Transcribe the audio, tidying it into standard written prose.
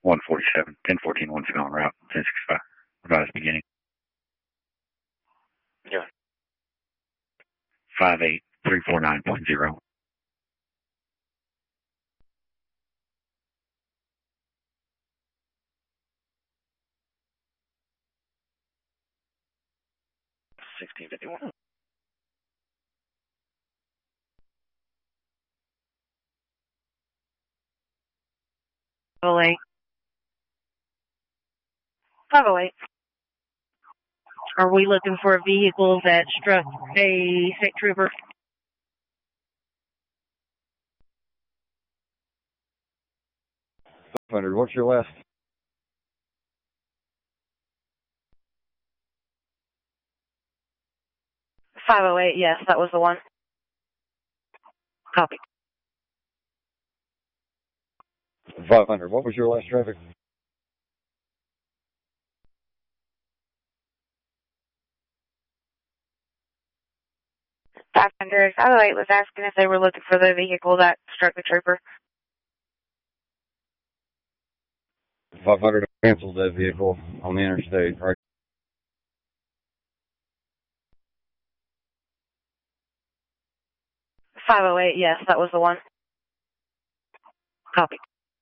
147, 1014, 1 on route, 1065. Revised beginning. Yeah. 58349.0. $16.51. Oh, 508. Are we looking for a vehicle that struck a state trooper? 500, what's your last? .508, yes, that was the one. Copy. 500, what was your last traffic? .500, 508 was asking if they were looking for the vehicle that struck the trooper. 500, canceled that vehicle on the interstate, right? 508, yes, that was the one. Copy.